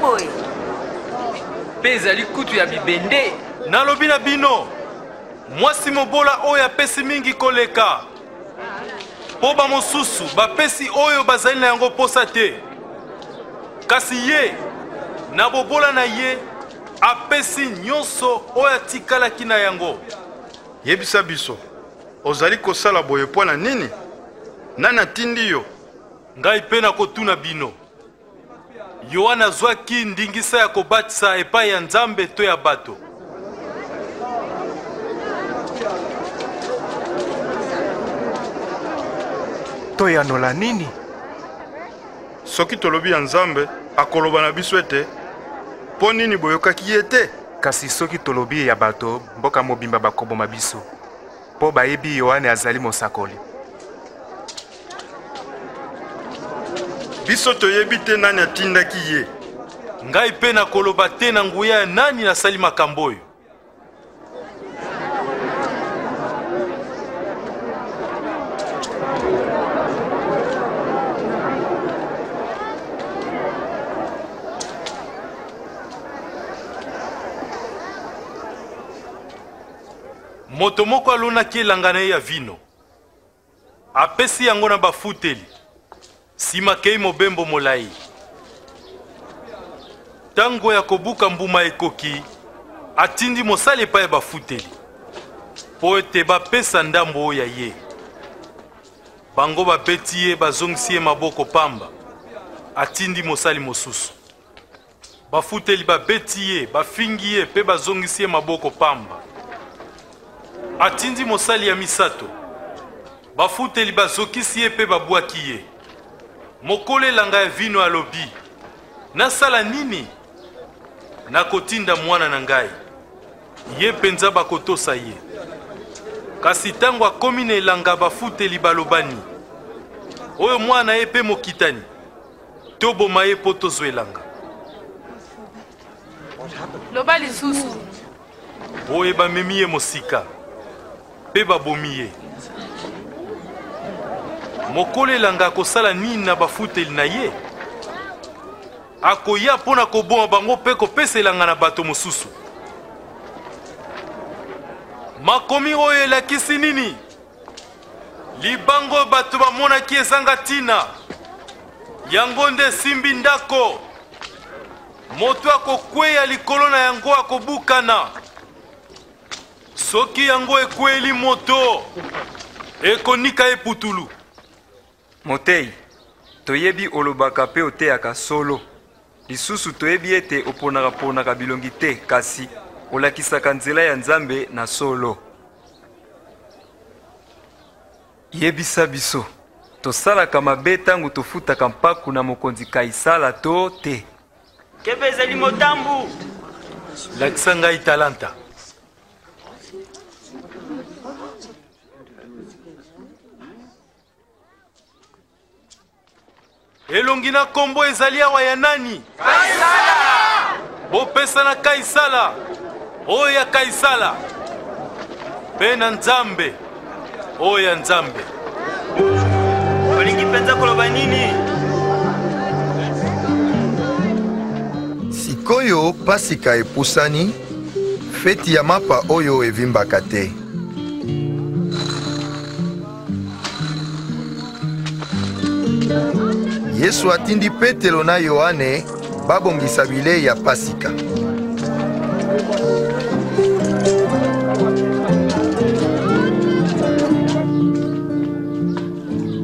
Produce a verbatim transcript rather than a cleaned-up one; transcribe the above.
boy. Peza likutu ya bibende. Nalobi na bino. Mwasi mobola oyo apesi mingi koleka. Po ba mosusu bapesi oyo bazali na yango posa te. Kasi ye na bobola na ye apesi nyonso oyo atikalaki na yango. Yebisa biso. Ozali kosala boye po na nini? Nani atindi yo? Ngai pe na kotuna bino. Yohana azwaki ndingisa ya kobatisa epai ya Nzambe to ya bato. Toyanola nini? Soki tolobi ya Nzambe akoloba na biso ete po nini boyokaki ye te? Kasi soki tolobi ya bato mboka mobimba bakoboma biso. Po bayebi Yohane azali mosakoli. Biso toyebi te nani atindaki ye. Ngai pe na koloba te na nguya ya nani nasali makambo oyo. Moto moko alonaki elanga na ye ya vino. Apesi yango na bafuteli. Sima kei mobembo molai. Tango ya kobuka mbuma ekoki, atindi mosali epai ya bafuteli. Po ete bapesa ndambo oyo ya ye. Bango babeti ye bazongisi ye maboko pamba. Atindi mosali mosusu. Bafuteli babeti ye, bafingi ye pe bazongisi ye maboko pamba. Atindi mosali ya misato. Bafuteli bazokisi ye pe babwaki ye. Mokole langa ya vino alobi. Nasala nini? Nakotinda mwana na ngai. Ye penza bakotosa ye. Kasi tango akomi na elanga bafuteli balobani. Oyo mwana ye pe mokitani. Toboma ye po tozwa elanga. Loba lisusu. Oyo bamemi ye mosika. Pe babomi ye. Mokole langa kosala nini na bafuteli na ye? Akoya pona koboma bango pe kopesa elanga na bato mosusu. Makomi oyo elakisi nini? Libango bato bamonaki ezanga tina. Yango nde simbi ndako. Moto akokweya likolo na yango akobukana. Soki yango ekweli moto, ekonika eputulu. Motei, toyebi olobaka pe oteyaka solo. Lisusu toyebi ete oponaka ponaka bilongi te kasi olakisaka nzela ya Nzambe na solo. Yebisa biso, tosalaka mabe tango tofutaka mpaku na mokonzi Kaisala to te. Kebe ezali motambu. Lakisa ngai talanta. Elongi na kombo ezali awa ya nani? Kaisala! Bopesa na Kaisala. Oyo ya Kaisala. Pe na Nzambe. Oyo ya Nzambe. Olingi penza koloba nini? Sikoyo pasika epusani, feti ya mapa oyo evimbaka te. Yesu atindi Petelo na Yohane babongisa bilei ya pasika.